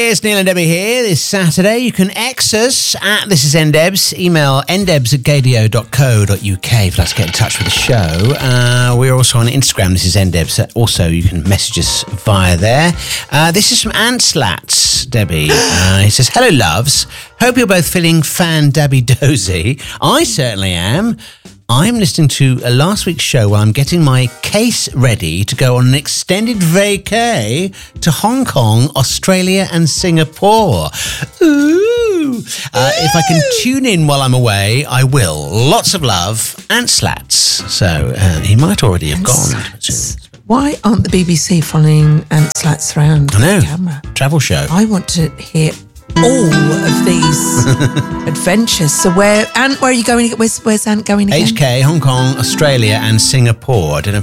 it's Neil and Debbie here this Saturday. You can X us at This Is NDebs. Email ndebs@gadio.co.uk if you'd like to get in touch with the show. We're also on Instagram, This Is NDebs. Also, you can message us via there. This is from Antslats, Debbie. He says, hello, loves. Hope you're both feeling fan-dabby-dozy. I certainly am. I'm listening to last week's show while I'm getting my case ready to go on an extended vacay to Hong Kong, Australia and Singapore. Ooh! If I can tune in while I'm away, I will. Lots of love, Antslats. So he might already have gone. Why aren't the BBC following Antslats around the camera? Travel show. I want to hear all of these adventures. So where are you going? Where's Ant going again? HK, Hong Kong, Australia and Singapore. I don't know if